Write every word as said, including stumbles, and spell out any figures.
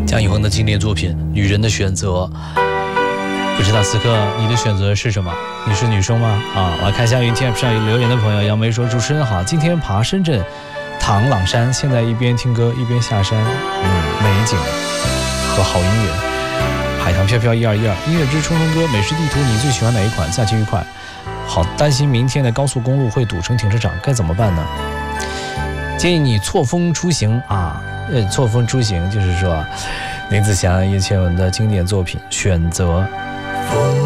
姜育恒的经典作品《女人的选择》。不知道此刻你的选择是什么？你是女生吗？啊，我来看一下云天上有留言的朋友，杨梅说：“主持人好，今天爬深圳唐朗山，现在一边听歌一边下山，嗯，美景和好音乐。海棠飘飘一二一二，音乐之冲冲歌，美食地图，你最喜欢哪一款？假期愉快。好担心明天的高速公路会堵成停车场，该怎么办呢？建议你错峰出行啊，呃，错峰出行就是说，林子祥、叶倩文的经典作品《选择》。”